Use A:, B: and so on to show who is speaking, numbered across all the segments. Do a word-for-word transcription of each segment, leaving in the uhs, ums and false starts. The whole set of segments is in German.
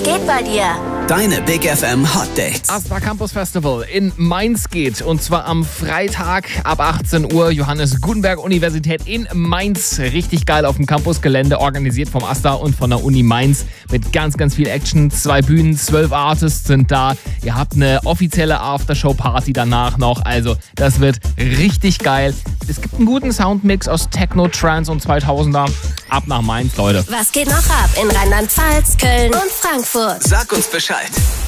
A: geht bei dir?
B: Deine Big F M Hot Dates.
C: Astra Campus Festival in Mainz geht. Und zwar am Freitag ab achtzehn Uhr. Johannes Gutenberg Universität in Mainz. Richtig geil auf dem Campusgelände. Organisiert vom Astra und von der Uni Mainz. Mit ganz, ganz viel Action. Zwei Bühnen, zwölf Artists sind da. Ihr habt eine offizielle Aftershow-Party danach noch. Also das wird richtig geil. Es gibt einen guten Soundmix aus Techno, Trance und zweitausender. Ab nach Mainz, Leute.
A: Was geht noch ab in Rheinland-Pfalz, Köln und Frankfurt?
B: Sag uns Bescheid.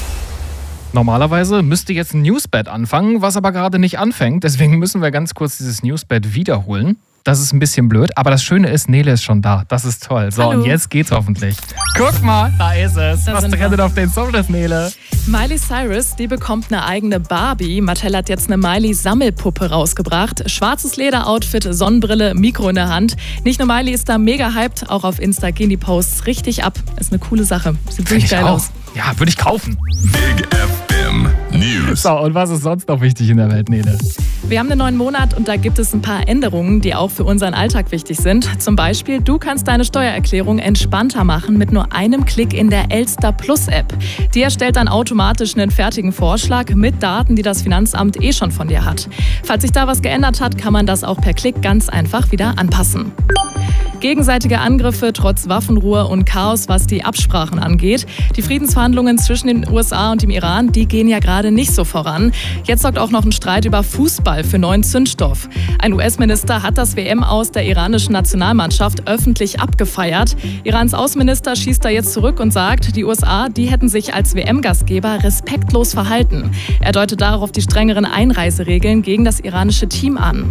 C: Normalerweise müsste jetzt ein Newsbed anfangen, was aber gerade nicht anfängt. Deswegen müssen wir ganz kurz dieses Newsbed wiederholen. Das ist ein bisschen blöd, aber das Schöne ist, Nele ist schon da. Das ist toll. So,
D: Hallo.
C: Und jetzt geht's hoffentlich. Guck mal, da ist es.
D: Da
C: Was
D: sind
C: trendet
D: wir.
C: auf den Socials, Nele?
D: Miley Cyrus, die bekommt eine eigene Barbie. Mattel hat jetzt eine Miley-Sammelpuppe rausgebracht. Schwarzes Lederoutfit, Sonnenbrille, Mikro in der Hand. Nicht nur Miley ist da mega hyped, auch auf Insta gehen die Posts richtig ab. Ist eine coole Sache. Sieht wirklich geil
C: auch.
D: aus.
C: Ja, würde ich kaufen.
E: Big F M News.
C: So, und was ist sonst noch wichtig in der Welt, Nele?
D: Wir haben einen neuen Monat und da gibt es ein paar Änderungen, die auch für unseren Alltag wichtig sind. Zum Beispiel, du kannst deine Steuererklärung entspannter machen mit nur einem Klick in der Elster Plus App. Die erstellt dann automatisch einen fertigen Vorschlag mit Daten, die das Finanzamt eh schon von dir hat. Falls sich da was geändert hat, kann man das auch per Klick ganz einfach wieder anpassen. Gegenseitige Angriffe trotz Waffenruhe und Chaos, was die Absprachen angeht. Die Friedensverhandlungen zwischen den U S A und dem Iran, die gehen ja gerade nicht so voran. Jetzt sorgt auch noch ein Streit über Fußball für neuen Zündstoff. Ein U S-Minister hat das W M-Aus der iranischen Nationalmannschaft öffentlich abgefeiert. Irans Außenminister schießt da jetzt zurück und sagt, die U S A, die hätten sich als W M-Gastgeber respektlos verhalten. Er deutet darauf die strengeren Einreiseregeln gegen das iranische Team an.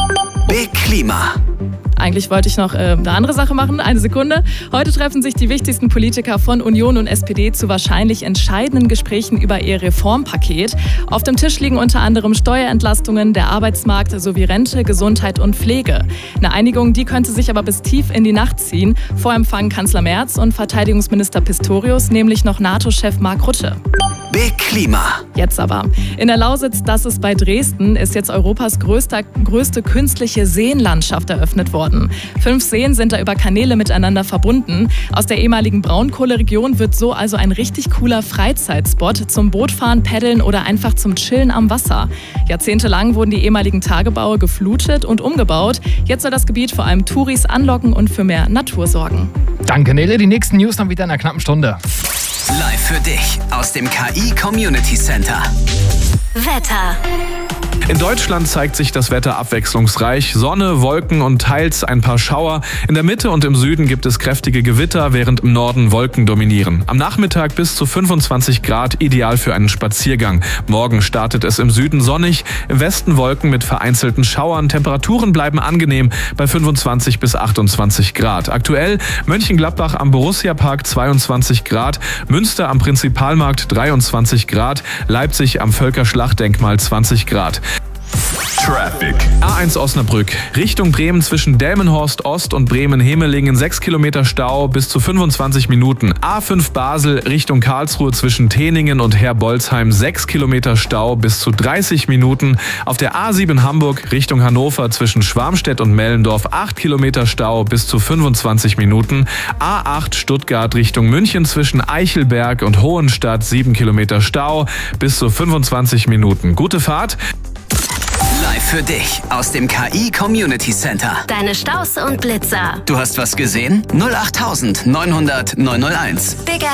B: Big Klima.
D: Eigentlich wollte ich noch äh, eine andere Sache machen. Eine Sekunde. Heute treffen sich die wichtigsten Politiker von Union und S P D zu wahrscheinlich entscheidenden Gesprächen über ihr Reformpaket. Auf dem Tisch liegen unter anderem Steuerentlastungen, der Arbeitsmarkt sowie Rente, Gesundheit und Pflege. Eine Einigung, die könnte sich aber bis tief in die Nacht ziehen. Vor empfangen Kanzler Merz und Verteidigungsminister Pistorius, nämlich noch NATO-Chef Mark Rutte.
B: Big Klima.
D: Jetzt aber. In der Lausitz, das ist bei Dresden, ist jetzt Europas größter, größte künstliche Seenlandschaft eröffnet worden. Fünf Seen sind da über Kanäle miteinander verbunden. Aus der ehemaligen Braunkohleregion wird so also ein richtig cooler Freizeitspot zum Bootfahren, Paddeln oder einfach zum Chillen am Wasser. Jahrzehntelang wurden die ehemaligen Tagebaue geflutet und umgebaut. Jetzt soll das Gebiet vor allem Touris anlocken und für mehr Natur sorgen.
C: Danke, Nele. Die nächsten News dann wieder in einer knappen Stunde.
B: Live für dich aus dem K I Community Center.
A: Wetter.
F: In Deutschland zeigt sich das Wetter abwechslungsreich. Sonne, Wolken und teils ein paar Schauer. In der Mitte und im Süden gibt es kräftige Gewitter, während im Norden Wolken dominieren. Am Nachmittag bis zu fünfundzwanzig Grad, ideal für einen Spaziergang. Morgen startet es im Süden sonnig, im Westen Wolken mit vereinzelten Schauern. Temperaturen bleiben angenehm bei fünfundzwanzig bis achtundzwanzig Grad. Aktuell Mönchengladbach am Borussia-Park zweiundzwanzig Grad, Münster am Prinzipalmarkt dreiundzwanzig Grad, Leipzig am Völkerschlachtdenkmal zwanzig Grad.
E: Traffic.
F: A eins Osnabrück, Richtung Bremen zwischen Delmenhorst Ost und Bremen-Hemelingen, sechs Kilometer Stau bis zu fünfundzwanzig Minuten. A fünf Basel, Richtung Karlsruhe zwischen Teningen und Herbolzheim, sechs Kilometer Stau bis zu dreißig Minuten. Auf der A sieben Hamburg, Richtung Hannover zwischen Schwarmstedt und Mellendorf, acht Kilometer Stau bis zu fünfundzwanzig Minuten. A acht Stuttgart, Richtung München zwischen Eichelberg und Hohenstadt, sieben Kilometer Stau bis zu fünfundzwanzig Minuten. Gute Fahrt.
B: Live für dich aus dem K I Community Center.
A: Deine Staus und Blitzer.
B: Du hast was gesehen? null acht neunhundert neunhunderteins.
A: Big